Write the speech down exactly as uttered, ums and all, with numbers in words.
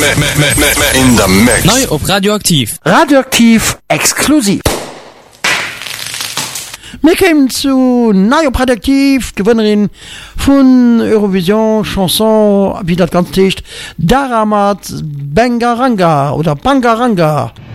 In the mix. Neu op Radioaktiv. Radioaktiv exklusiv. Wir kämen zu Neu op Radioaktiv, Gewinnerin von Eurovision Chanson, wie das ganz ticht, Daramat Bangaranga oder Bangaranga.